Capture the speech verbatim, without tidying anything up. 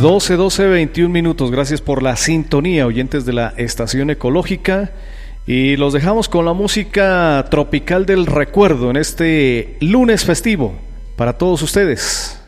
doce, doce, veintiún minutos. Gracias por la sintonía, oyentes de la Estación Ecológica. Y los dejamos con la música tropical del recuerdo en este lunes festivo para todos ustedes.